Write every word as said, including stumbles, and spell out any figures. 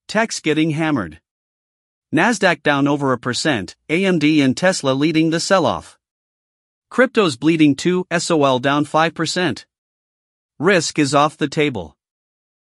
Tech's getting hammered. Nasdaq down over a percent, A M D and Tesla leading the sell-off. Crypto's bleeding too, S O L down five percent. Risk is off the table.